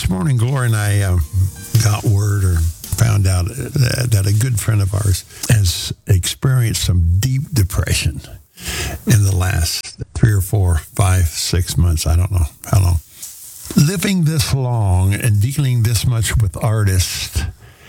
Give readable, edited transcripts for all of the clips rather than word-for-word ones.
morning, Gloria and I got word or found out that a good friend of ours has experienced some deep depression in the last 3 or 4, 5, 6 months. I don't know how long. Living this long and dealing this much with artists,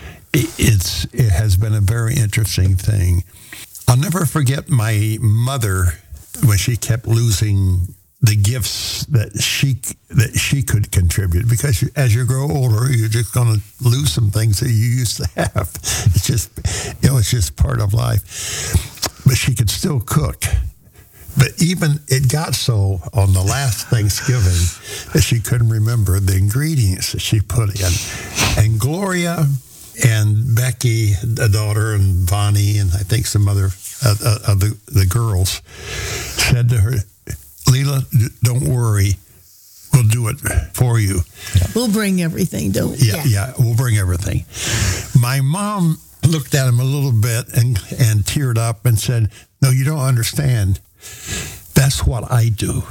it has been a very interesting thing. I'll never forget my mother when she kept losing the gifts that she could contribute, because as you grow older, you're just going to lose some things that you used to have. It's just part of life. But she could still cook. But even it got so on the last Thanksgiving that she couldn't remember the ingredients that she put in. And Gloria and Becky, the daughter, and Bonnie, and I think some other of the girls said to her, Leela, don't worry. We'll do it for you. We'll bring everything, don't we? Yeah, we'll bring everything. My mom looked at him a little bit and teared up and said, no, you don't understand. That's what I do.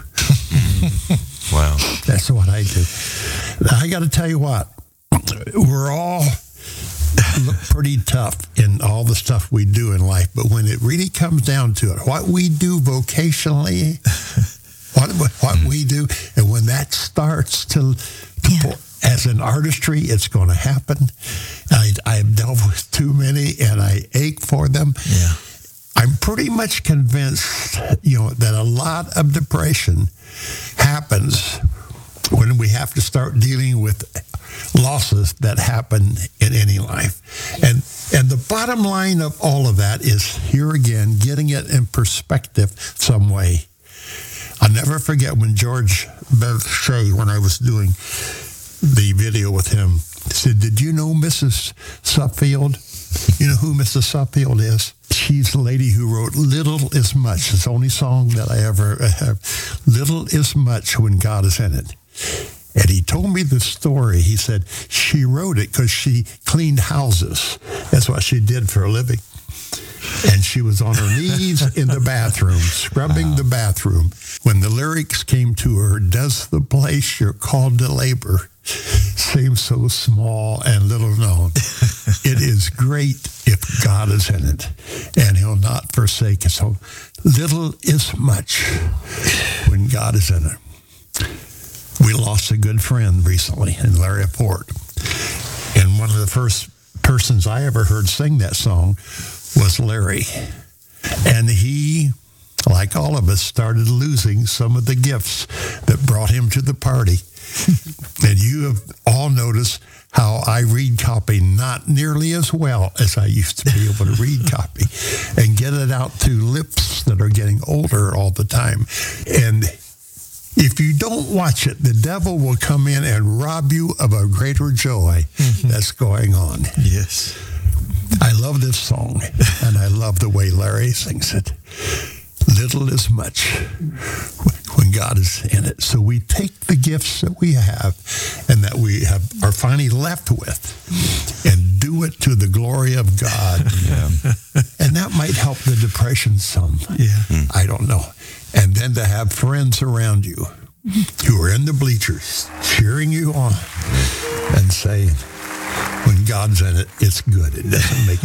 Wow. That's what I do. I got to tell you what, we're all look pretty tough in all the stuff we do in life, but when it really comes down to it, what we do vocationally, what we do, and when that starts to pour, as an artistry, it's going to happen. I've dealt with too many, and I ache for them. Yeah. I'm pretty much convinced, that a lot of depression happens when we have to start dealing with losses that happen in any life. And the bottom line of all of that is, here again, getting it in perspective some way. I'll never forget when George Bevshey, when I was doing the video with him, said, did you know Mrs. Suffield? You know who Mrs. Suffield is? She's the lady who wrote Little is Much. It's the only song that I ever have. Little is much when God is in it. And he told me the story. He said she wrote it because she cleaned houses. That's what she did for a living. And she was on her knees in the bathroom, scrubbing the bathroom. When the lyrics came to her, does the place you're called to labor seem so small and little known? It is great if God is in it, and he'll not forsake us. So little is much when God is in it. We lost a good friend recently in Larry Fort. And one of the first persons I ever heard sing that song was Larry. And he, like all of us, started losing some of the gifts that brought him to the party. And you have all noticed how I read copy not nearly as well as I used to be able to read copy and get it out to lips that are getting older all the time. And if you don't watch it, the devil will come in and rob you of a greater joy that's going on. Yes. I love this song, and I love the way Larry sings it. Little is much when God is in it. So we take the gifts that we have and that we are finally left with and do it to the glory of God. Yeah. And that might help the depression some. Yeah. I don't know. And then to have friends around you who are in the bleachers cheering you on and saying, when God's in it, it's good. It doesn't make